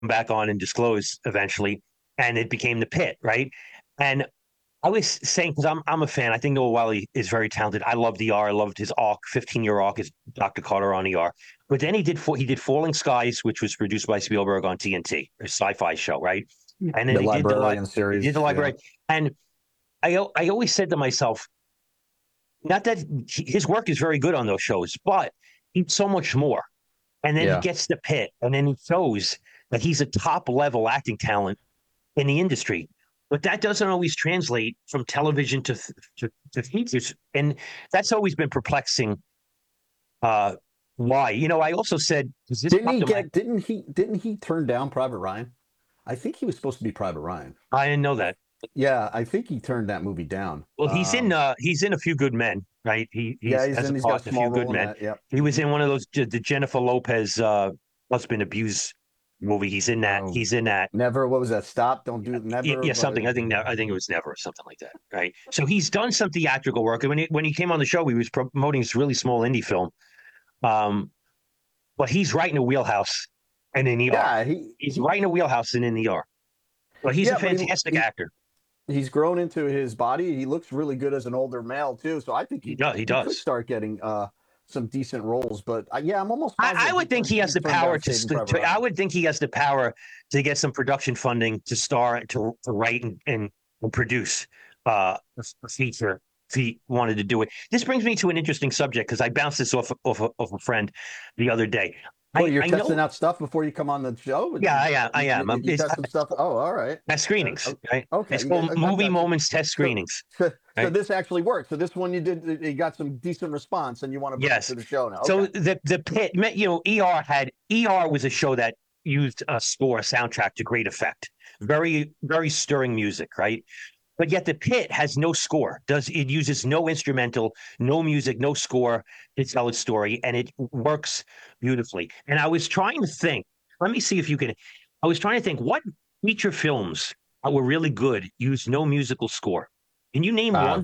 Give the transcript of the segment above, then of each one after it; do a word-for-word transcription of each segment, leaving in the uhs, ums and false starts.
back on and disclose eventually, and it became The Pit, right? And I was saying, because I'm I'm a fan. I think Noah Wyle is very talented. I loved E R. I loved his arc, fifteen year arc as Doctor Carter on E R. But then he did he did Falling Skies, which was produced by Spielberg on T N T, a sci-fi show, right? And then The he did the li- Librarian he did series. the Yeah. library. And I I always said to myself, not that his work is very good on those shows, but he's so much more. And then he Yeah. gets The Pit, and then he shows that he's a top level acting talent in the industry. But that doesn't always translate from television to to, to features, and that's always been perplexing. Uh, why? You know, I also said, does this Didn't come he to my? get didn't he didn't he turn down Private Ryan? I think he was supposed to be Private Ryan. I didn't know I, that. yeah, I think he turned that movie down. Well, he's in Um, uh he's in A Few Good Men, right? He yeah, he's he's has a in. He's got part a in A small Few Good role in Men. that. Yep. He was Hmm. in one of those the Jennifer Lopez uh husband abuse movie. He's in that. Oh, He's in that. never. What was that? Stop! Don't do it. Never. Yeah, But something. I think I think it was Never or something like that, right? So he's done some theatrical work. And when he when he came on the show, he was promoting this really small indie film. Um, but he's right in the wheelhouse and in E R. yeah, he, He's he right in the wheelhouse and in E R. But he's a yeah, but he, fantastic he actor. he's grown into his body. He looks really good as an older male too. So I think He he does. He he could does. start getting uh some decent roles. But uh, yeah, I'm almost I, I positive he would think turned he has he the turned power down to, Saving Private to. I Ryan. would think he has the power to get some production funding to star, to, to write and, and, and produce uh, a, a feature if he wanted to do it. This brings me to an interesting subject because I bounced this off off off a friend the other day. Well, I you're I testing know. out stuff before you come on the show. Yeah, You I am. I you, am. you, I'm, you it's test some stuff. Oh, all right. test Uh, screenings, o- right? okay, It's you called get, I've movie got you. moments test So, screenings, so, so right? this actually works. So this one you did, you got some decent response, and you want to bring it Yes. to the show now. So Okay. the the pit, you know, E R had E R was a show that used a score, a soundtrack to great effect. Very, very stirring music, right? But yet the pit has no score. Does it uses no instrumental, no music, no score to tell its story, and it works beautifully. And I was trying to think. Let me see if you can. I was trying to think what feature films that were really good used no musical score. Can you name Uh, one?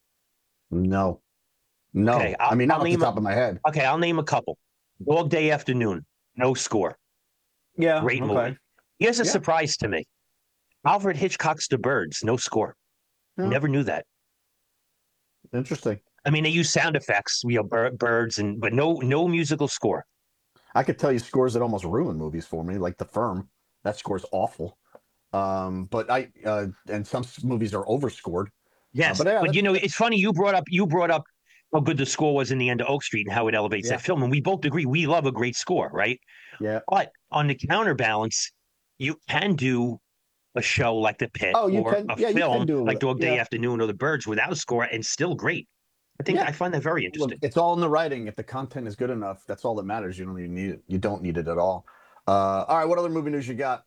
no, Okay, no. I I'll, mean, I'll not off the name. top of my head. Okay, I'll name a couple. Dog Day Afternoon, no score. Yeah. Great Okay. movie. Here's a Yeah. surprise to me. Alfred Hitchcock's The Birds, no score. Yeah. Never knew that. Interesting. I mean, they use sound effects, you know, bir- birds, and but no no musical score. I could tell you scores that almost ruin movies for me, like The Firm. That score's awful. Um, but I uh, and some movies are overscored. Uh, Yes, but yeah, but you that's know, that, it's funny you brought up you brought up how good the score was in the end of Oak Street and how it elevates that yeah, film, and we both agree we love a great score, right? yeah. But on the counterbalance, you can do a show like The Pit Oh, you or can, a yeah, you can film do like it. Dog Day Yeah, Afternoon or The Birds without a score and still great. I think yeah. I find that very Look, interesting. it's all in the writing. If the content is good enough, that's all that matters. You don't even need it. You don't need it at all. Uh, all right, what other movie news you got?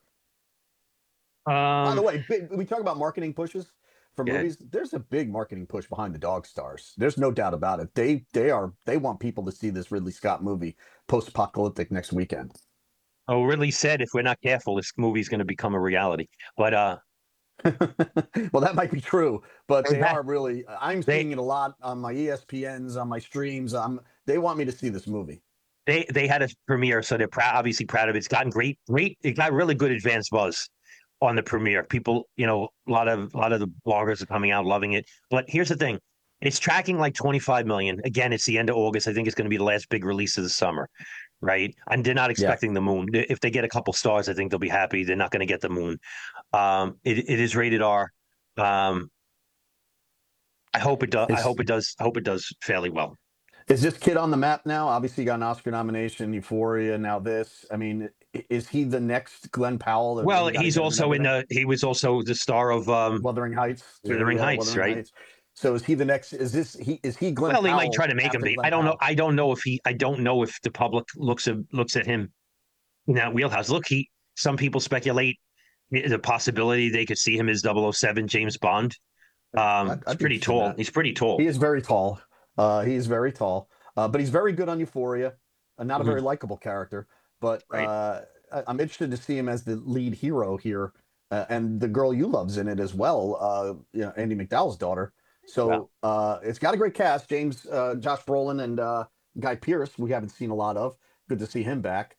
By the Um, way, big, we talk about marketing pushes for yeah. movies. There's a big marketing push behind the Dog Stars. There's no doubt about it. They they are they want people to see this Ridley Scott movie post-apocalyptic next weekend. Oh, Ridley said if we're not careful, this movie's going to become a reality. But uh, Well, that might be true, but they they had are really. I'm they seeing it a lot on my E S P Ns, on my streams. Um, they want me to see this movie. they they had a premiere, so they're proud, obviously proud of it. It's gotten great, great. It got really good advance buzz on the premiere. People, you know, a lot of a lot of the bloggers are coming out loving it. But here's the thing: it's tracking like twenty-five million. Again, it's the end of August. I think it's going to be the last big release of the summer, right? And they're not Yeah, expecting the moon. If they get a couple stars, I think they'll be happy. They're not going to get the moon. Um, it, it is rated R. Um, I hope it does. I is hope it does. I hope it does fairly well. is this kid on the map now? Obviously, he got an Oscar nomination, Euphoria. Now this. I mean, is he the next Glenn Powell? That Well, we got to he's get him in also in everything. the. He was also the star of um, Wuthering Heights too. Wuthering Yeah, Heights, Wuthering right? Heights. So is he the next? Is this he? Is he Glenn Well, they might Powell try to make him after be. Glenn I don't know. Powell? I don't know if he. I don't know if the public looks at looks at him in that wheelhouse. Look, he. Some people speculate the possibility they could see him as double oh seven James Bond. Um, I'd, he's I'd be pretty interested in tall. that. He's pretty He tall. is very tall. Uh, he is very tall, uh, but he's very good on Euphoria. Uh, not a very Mhm. likable character, but Right. uh, I- I'm interested to see him as the lead hero here, uh, and the girl you love's in it as well. Uh, you know, Andy McDowell's daughter. Well, So uh, it's got a great cast: James, uh, Josh Brolin, and uh, Guy Pearce. We haven't seen a lot of. Good to see him back.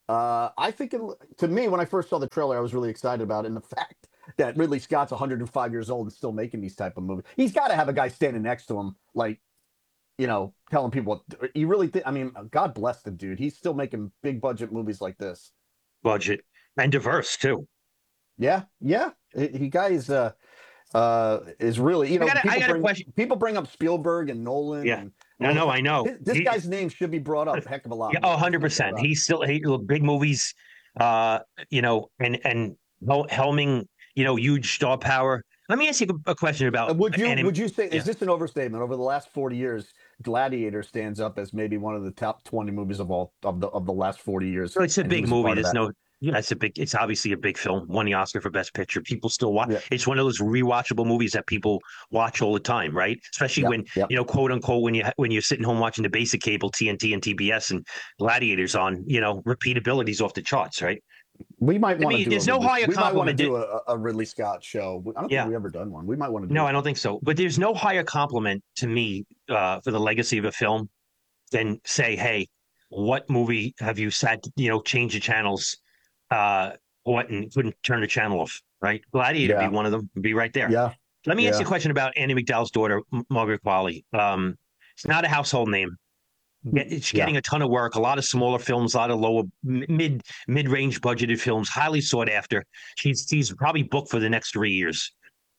Uh, I think it, to me, when I first saw the trailer, I was really excited about it, and the fact that Ridley Scott's one hundred five years old and still making these type of movies. He's got to have a guy standing next to him, like, you know, telling people what you really think. I mean, God bless the dude. He's still making big budget movies like this. Budget and diverse too. Yeah, yeah. He, he guys uh, uh, is really, you I know, got a, I people got a bring question. people bring up Spielberg and Nolan Yeah. and No, all the no, time. I know. This, this He, guy's name should be brought up a heck of a lot yeah, oh, more. He's hundred gonna get percent. around. He's still he, look, big movies, uh, you know, and and Hel- helming, you know, huge star power. Let me ask you a question Uh, about Would you anim. would you say is Yeah. this an overstatement? Over the last forty years, Gladiator stands up as maybe one of the top twenty movies of all of the of the last forty years, So it's a and he big was a movie. part of There's that. no, yeah, it's a big, it's obviously a big film. Won the Oscar for Best Picture. People still watch. Yeah, It's one of those rewatchable movies that people watch all the time, right? Especially yep, when, yep. you know, quote unquote, when you when you're sitting home watching the basic cable, T N T and T B S and Gladiators on, you know, repeatability's off the charts, right? We might I want to mean, do a there's no Ridley. higher We might want to compliment. do a, a Ridley Scott show. I don't think Yeah, we've ever done one. We might want to do no, I one. don't think so. But there's no higher compliment to me uh, for the legacy of a film than say, hey, what movie have you sat, you know, change the channels, uh, what and couldn't turn the channel off, right? Gladiator be Yeah, one of them, be right there. yeah, Let me ask you yeah. a question about Annie McDowell's daughter, M- Margaret Qualley. Um, it's not a household name. Yet It's Yeah. getting a ton of work. A lot of smaller films, a lot of lower mid mid range budgeted films, highly sought after. She's she's probably booked for the next three years.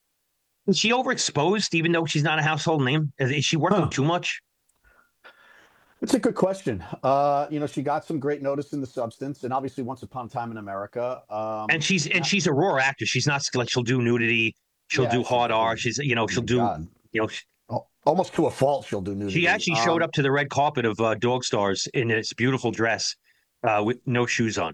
Is she overexposed, even though she's not a household name? Is, is she working Huh. too much? It's a good question. Uh, you know, she got some great notice in The Substance, and obviously Once Upon a Time in America. And Um, she's and now, she's a raw actor. She's not like she'll do nudity, she'll yeah, do she hard R. definitely. She's you know I she'll mean, do God, you know she, al- almost to a fault, she'll do she nudity. actually showed Um, up to the red carpet of uh, Dog Stars in this beautiful dress uh, with no shoes on.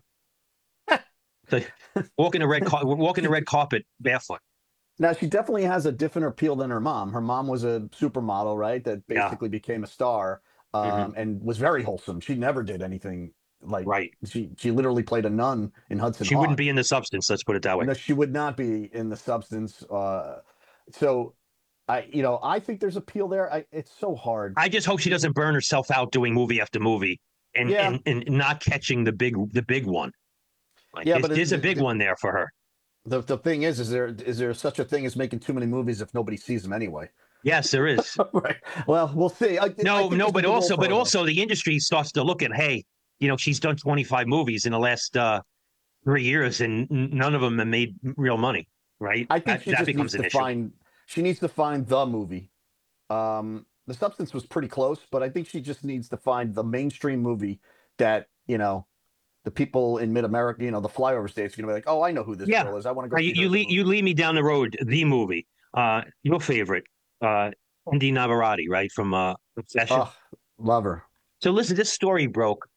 So walking the red car- walking the she, red carpet barefoot. now she definitely has a different appeal than her mom. Her mom was a supermodel, right? That Yeah. basically became a star, Hmm. um, and was very wholesome. She never did anything like Right. she she literally played a nun in Hudson She wouldn't Hawk. be in the substance. Let's put it that way. No, she would not be in The Substance. Uh, so I, you know, I think there's appeal there. I, it's so hard. I just hope she doesn't burn herself out doing movie after movie and Yeah, and and not catching the big the big one. Like yeah, there's but there's a it, big the, one there for her. the the thing is, is there is there such a thing as making too many movies if nobody sees them anyway? Yes, there is. Right. Well, we'll see. I, I No, think no, it's a but good role also, for but her, though. also, the industry starts to look at, hey, you know, she's done twenty-five movies in the last uh, three years, and n- none of them have made real money, right? I think That she that just becomes needs an to issue. find. She needs to find the movie. Um, The Substance was pretty close, but I think she just needs to find the mainstream movie that you know the people in mid America, you know, the flyover states, are gonna be like, oh, I know who this Yeah, girl is. I want to go Uh, you see her you in the lead you movie. lead me down the road. The movie, uh, your favorite, uh, Indy Navarati, right from uh, Obsession. Oh, love her. So listen, this story broke.